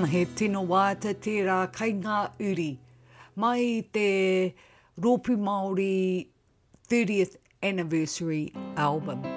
he tino wāta tērā kai ngā uri. Mai te Rōpū Māori 30th Anniversary album.